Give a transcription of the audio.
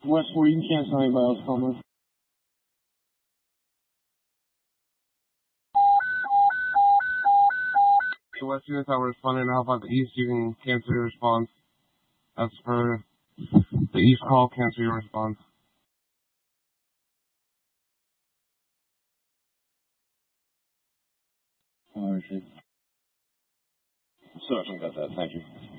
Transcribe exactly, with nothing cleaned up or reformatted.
West four, you can cancel anybody else coming. The West units that were responding to help out the East, you can cancel your response. As for the East call, cancel your response. All right, Sergeant got that. Thank you.